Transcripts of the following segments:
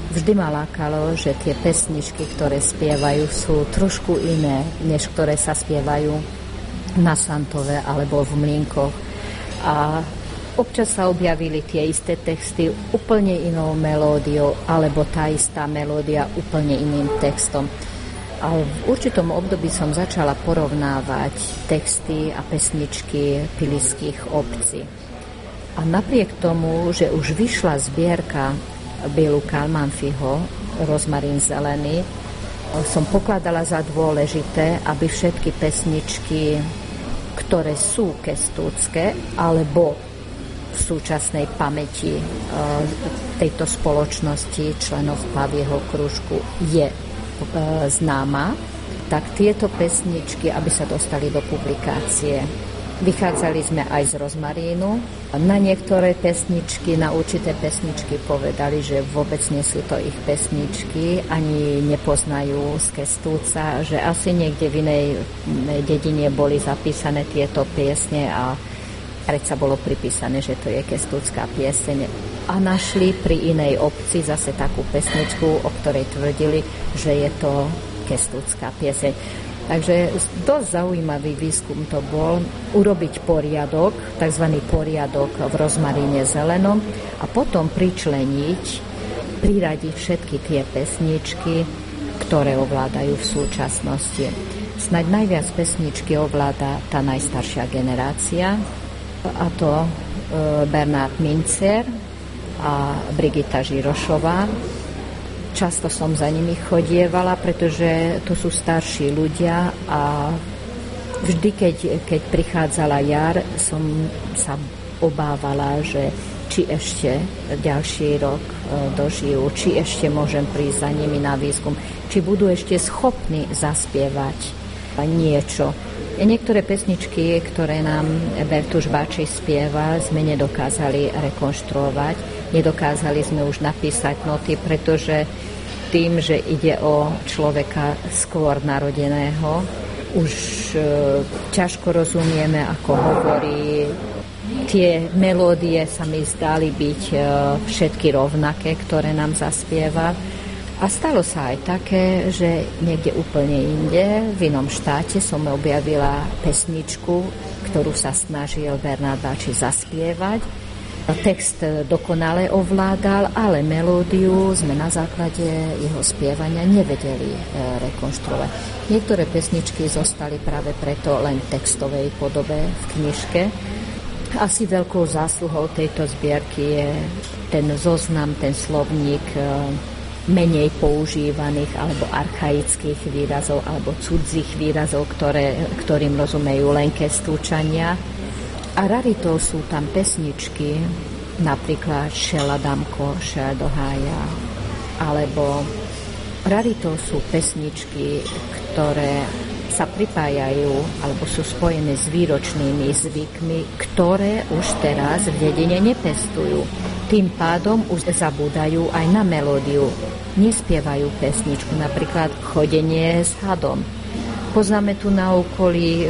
vždy ma lákalo, že tie pesničky, ktoré spievajú, sú trošku iné, než ktoré sa spievajú na Santove alebo v Mlínkoch. A občas sa objavili tie isté texty úplne inou melódiou, alebo tá istá melódia úplne iným textom. A v určitom období som začala porovnávať texty a pesničky piliských obcí. A napriek tomu, že už vyšla zbierka Bielu Kalmanfiho, Rozmarín zelený, som pokladala za dôležité, aby všetky pesničky, ktoré sú kestúcké, alebo v súčasnej pamäti tejto spoločnosti členov Pavieho krúžku je známa, tak tieto pesničky, aby sa dostali do publikácie. Vychádzali sme aj z Rozmarínu. Na niektoré pesničky, na určité pesničky povedali, že vôbec nie sú to ich pesničky, ani nepoznajú z Kestúca, že asi niekde v inej dedine boli zapísané tieto piesne a predsa bolo pripísané, že to je kestúcká pieseň. A našli pri inej obci zase takú pesničku, o ktorej tvrdili, že je to kestúcká pieseň. Takže dosť zaujímavý výskum to bol urobiť poriadok, tzv. Poriadok v Rozmaríne zelenom a potom priradiť všetky tie pesničky, ktoré ovládajú v súčasnosti. Snaď najviac pesničky ovláda tá najstaršia generácia, a to Bernard Mincer a Brigita Žirošová. Často som za nimi chodievala, pretože to sú starší ľudia a vždy, keď prichádzala jar, som sa obávala, že či ešte ďalší rok dožijú, či ešte môžem prísť za nimi na výskum, či budú ešte schopní zaspievať niečo. Niektoré pesničky, ktoré nám Bertuš Bači spieva, sme nedokázali rekonštruovať. Nedokázali sme už napísať noty, pretože tým, že ide o človeka skôr narodeného, už ťažko rozumieme, ako hovorí. Tie melódie sa mi zdali byť všetky rovnaké, ktoré nám zaspieva. A stalo sa aj také, že niekde úplne inde, v inom štáte som objavila pesničku, ktorú sa snažil Bernard Bači zaspievať. Text dokonale ovládal, ale melódiu sme na základe jeho spievania nevedeli rekonštruovať. Niektoré pesničky zostali práve preto len v textovej podobe v knižke. Asi veľkou zásluhou tejto zbierky je ten zoznam, ten slovník menej používaných alebo archaických výrazov alebo cudzích výrazov, ktorým rozumejú len Kestúčania. A raritou sú tam pesničky, napríklad Šel Adamko, šel do hája, alebo raritou sú pesničky, ktoré sa pripájajú alebo sú spojené s výročnými zvykmi, ktoré už teraz v dedine nepestujú. Tým pádom už zabúdajú aj na melódiu. Nespievajú pesničku, napríklad Chodenie s hadom. Poznáme tu na okolí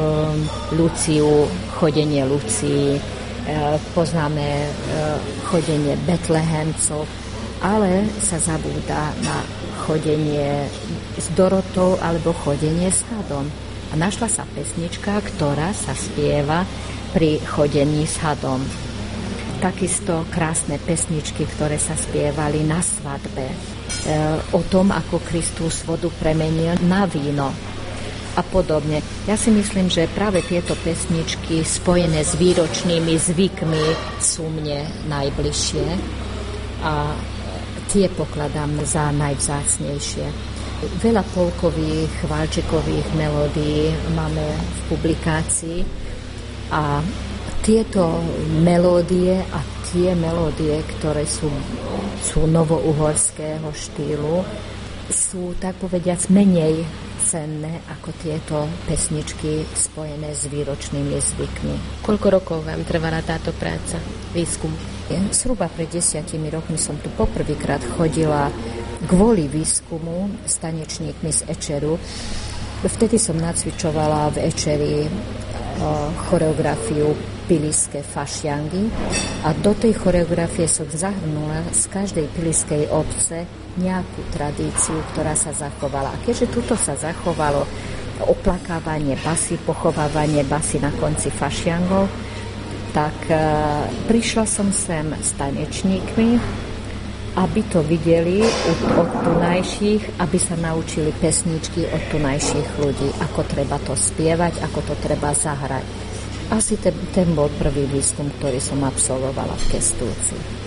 Luciu, Chodenie Lucii, poznáme Chodenie Betlehemcov, ale sa zabúda na Chodenie s Dorotou alebo Chodenie s hadom. A našla sa pesnička, ktorá sa spieva pri chodení s hadom. Takisto krásne pesničky, ktoré sa spievali na svadbe. O tom, ako Kristus vodu premenil na víno a podobne. Ja si myslím, že práve tieto pesničky spojené s výročnými zvykmi sú mne najbližšie a tie pokladám za najvzácnejšie. Veľa polkových, chválčikových melódií máme v publikácii a tieto melódie a tie melódie, ktoré sú novouhorského štýlu, sú, tak povediac, menej cenné ako tieto pesničky spojené s výročnými zvykmi. Koľko rokov vám trvala táto práca, výskum? Zhruba pred 10 rokmi som tu poprvýkrát chodila kvôli výskumu s tanečníkmi z Ečeru. Vtedy som nacvičovala v Ečeri choreografiu piliské fašiangy a do tej choreografie som zahrnula z každej piliskej obce nejakú tradíciu, ktorá sa zachovala. A keďže tuto sa zachovalo oplakávanie basy, pochovávanie basy na konci fašiangov, tak prišla som sem s tanečníkmi, aby to videli od tunajších, aby sa naučili pesničky od tunajších ľudí, ako treba to spievať, ako to treba zahrať. Asi ten bol prvý výskum, ktorý som absolvovala v Kestúci.